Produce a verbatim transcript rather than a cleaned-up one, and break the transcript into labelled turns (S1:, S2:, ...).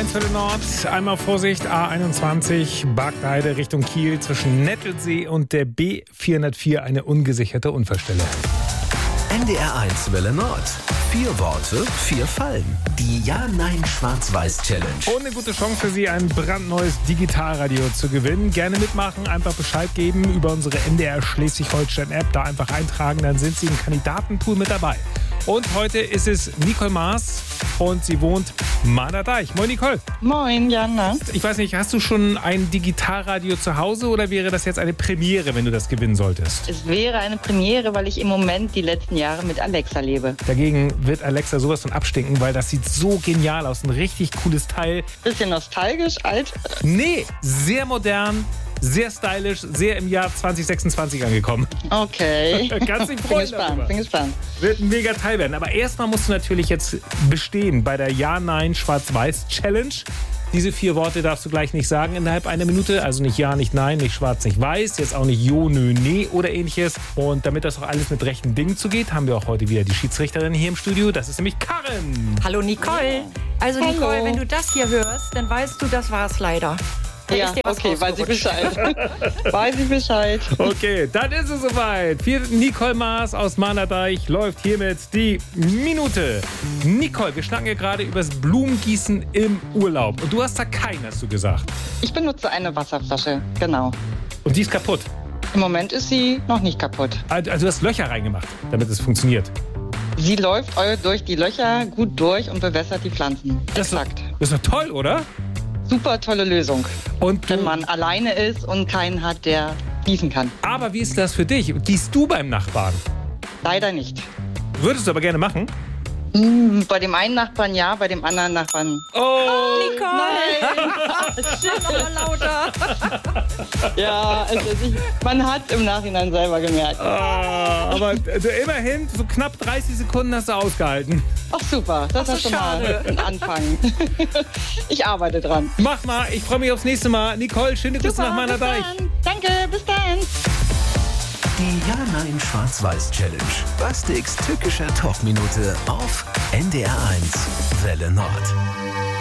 S1: eins Welle Nord. Einmal Vorsicht, A einundzwanzig, Bargteheide Richtung Kiel zwischen Nettelsee und der B vierhundertvier eine ungesicherte Unfallstelle.
S2: N D R eins Welle Nord. Vier Worte, vier Fallen. Die Ja-Nein-Schwarz-Weiß-Challenge.
S1: Und eine gute Chance für Sie, ein brandneues Digitalradio zu gewinnen. Gerne mitmachen, einfach Bescheid geben über unsere N D R Schleswig-Holstein-App. Da einfach eintragen, dann sind Sie im Kandidatenpool mit dabei. Und heute ist es Nicole Maas und sie wohnt Mahnerdeich. Moin Nicole.
S3: Moin, Jana.
S1: Ich weiß nicht, hast du schon ein Digitalradio zu Hause oder wäre das jetzt eine Premiere, wenn du das gewinnen solltest?
S3: Es wäre eine Premiere, weil ich im Moment die letzten Jahre mit Alexa lebe.
S1: Dagegen wird Alexa sowas von abstinken, weil das sieht so genial aus. Ein richtig cooles Teil.
S3: Bisschen nostalgisch, alt.
S1: Nee, sehr modern. Sehr stylisch, sehr im Jahr zwanzig sechsundzwanzig angekommen.
S3: Okay.
S1: Kannst dich
S3: Bin
S1: freuen
S3: gespannt,
S1: darüber.
S3: bin gespannt.
S1: Wird ein mega Teil werden. Aber erstmal musst du natürlich jetzt bestehen bei der Ja-Nein-Schwarz-Weiß-Challenge. Diese vier Worte darfst du gleich nicht sagen innerhalb einer Minute. Also nicht Ja, nicht Nein, nicht Schwarz, nicht Weiß. Jetzt auch nicht Jo, Nö, Nee oder ähnliches. Und damit das auch alles mit rechten Dingen zugeht, haben wir auch heute wieder die Schiedsrichterin hier im Studio. Das ist nämlich Karin.
S4: Hallo Nicole. Also
S3: Hallo.
S4: Nicole, wenn du das hier hörst, dann weißt du, das war es leider. Da
S3: Ja,
S4: ist dir was
S3: okay, weiß ich
S4: rausgerutscht.
S3: Bescheid. Weiß ich Bescheid.
S1: Okay, dann ist es soweit. Für Nicole Maas aus Mahnerdeich läuft hiermit die Minute. Nicole, wir schnacken ja gerade übers Blumengießen im Urlaub. Und du hast da keinen, hast du gesagt.
S3: Ich benutze eine Wasserflasche, genau.
S1: Und die ist kaputt.
S3: Im Moment ist sie noch nicht kaputt.
S1: Also du hast Löcher reingemacht, damit es funktioniert.
S3: Sie läuft durch die Löcher gut durch und bewässert die Pflanzen.
S1: Das ist, doch,
S3: Exakt.
S1: das ist doch toll, oder?
S3: Super tolle Lösung,
S1: Und
S3: wenn
S1: du,
S3: man alleine ist und keinen hat, der gießen kann.
S1: aber wie ist das für dich? Gießt du beim Nachbarn?
S3: Leider nicht.
S1: Würdest du aber gerne machen?
S3: Hm, bei dem einen Nachbarn ja, bei dem anderen Nachbarn.
S1: Oh!
S4: Nicole! Stimmt nochmal lauter.
S3: Ja, es ist, ich, man hat im Nachhinein selber gemerkt.
S1: Ah, aber du, immerhin, so knapp dreißig Sekunden hast du ausgehalten.
S3: Ach super, das
S4: Ach
S3: ist
S4: so,
S3: schon mal
S4: schade.
S3: ein Anfang. Ich arbeite dran.
S1: Mach mal, ich freue mich aufs nächste Mal. Nicole, schöne Grüße
S3: Super,
S1: nach
S3: bis
S1: Mahnerdeich.
S3: dann. Danke, bis dann.
S2: Die Ja-Nein-Schwarz-Weiß-Challenge. Bastiks tückischer Talkminute auf N D R eins Welle Nord.